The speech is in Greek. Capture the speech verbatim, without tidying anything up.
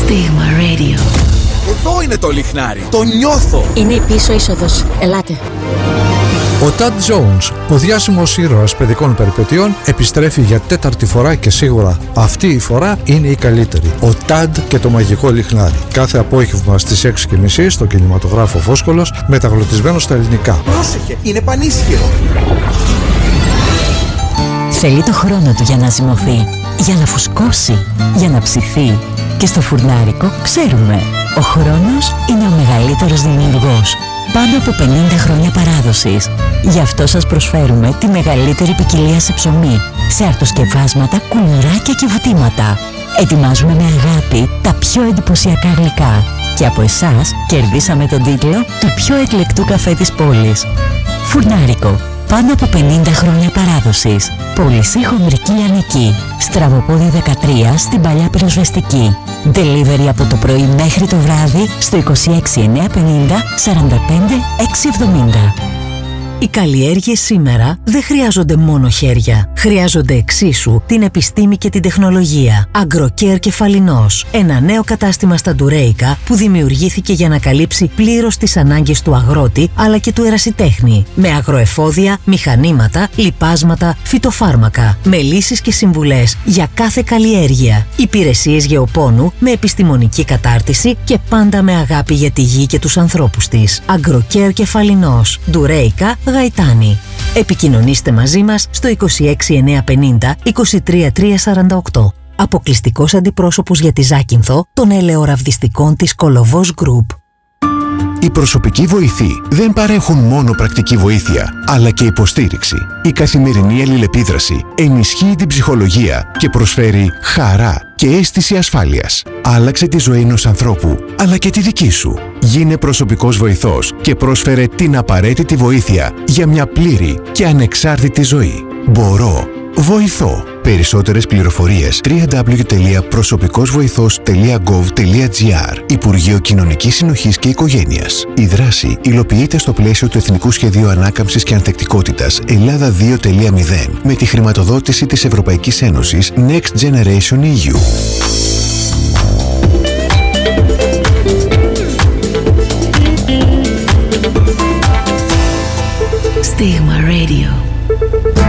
Στίγμα Radio. Εδώ είναι το λιχνάρι. Το νιώθω. Είναι η πίσω είσοδος. Ελάτε. Ο Ταντ Jones, ο διάσημος ήρωας παιδικών περιπετειών, επιστρέφει για τέταρτη φορά και σίγουρα αυτή η φορά είναι η καλύτερη. Ο Ταντ και το μαγικό λιχνάρι. Κάθε απόγευμα στις έξι και μισή στο κινηματογράφο Φόσκολος, μεταγλωτισμένο στα ελληνικά. Πρόσεχε, είναι πανίσχυρο. Θέλει το χρόνο του για να ζυμωθεί, για να φουσκώσει, για να ψηθεί. Και στο φουρνάρικο ξέρουμε, ο χρόνος είναι ο μεγαλύτερος δημιουργός. Πάνω από πενήντα χρόνια παράδοσης. Γι' αυτό σας προσφέρουμε τη μεγαλύτερη ποικιλία σε ψωμί, σε αρτοσκευάσματα, κουλουράκια και βουτήματα. Ετοιμάζουμε με αγάπη τα πιο εντυπωσιακά γλυκά. Και από εσάς κερδίσαμε τον τίτλο του πιο εκλεκτού καφέ της πόλης. Φουρνάρικο. Πάνω από πενήντα χρόνια παράδοσης. Πώληση χονδρική Ιαννική. Στραβοπόδι δεκατρία στην Παλιά Πυροσβεστική. Delivery από το πρωί μέχρι το βράδυ στο είκοσι έξι εννιακόσια πενήντα σαράντα πέντε εξακόσια εβδομήντα. Οι καλλιέργειες σήμερα δεν χρειάζονται μόνο χέρια. Χρειάζονται εξίσου την επιστήμη και την τεχνολογία. Agrocare Κεφαλινός. Ένα νέο κατάστημα στα Ντουρέικα που δημιουργήθηκε για να καλύψει πλήρως τις ανάγκες του αγρότη αλλά και του ερασιτέχνη. Με αγροεφόδια, μηχανήματα, λιπάσματα, φυτοφάρμακα. Με λύσεις και συμβουλές για κάθε καλλιέργεια. Υπηρεσίες γεωπόνου με επιστημονική κατάρτιση και πάντα με αγάπη για τη γη και τους ανθρώπους της. Agrocare Κεφαλινός. Ντουρέικα, Γαϊτάνη. Επικοινωνήστε μαζί μας στο είκοσι έξι εννιακόσια πενήντα είκοσι τρία τριακόσια σαράντα οκτώ. Αποκλειστικός αντιπρόσωπος για τη Ζάκυνθο των ελαιοραβδιστικών της Κολοβός Group. Οι προσωπικοί βοηθοί δεν παρέχουν μόνο πρακτική βοήθεια, αλλά και υποστήριξη. Η καθημερινή αλληλεπίδραση ενισχύει την ψυχολογία και προσφέρει χαρά και αίσθηση ασφάλειας. Άλλαξε τη ζωή ενός ανθρώπου, αλλά και τη δική σου. Γίνε προσωπικός βοηθός και πρόσφερε την απαραίτητη βοήθεια για μια πλήρη και ανεξάρτητη ζωή. Μπορώ. Βοηθώ. Περισσότερες πληροφορίες double-u double-u double-u τελεία προσωπικός βοηθός τελεία gov τελεία gr. Υπουργείο Κοινωνικής Συνοχής και Οικογένειας. Η δράση υλοποιείται στο πλαίσιο του Εθνικού Σχεδίου Ανάκαμψης και Ανθεκτικότητας Ελλάδα δύο τελεία μηδέν με τη χρηματοδότηση της Ευρωπαϊκής Ένωσης Next Generation ι γιου.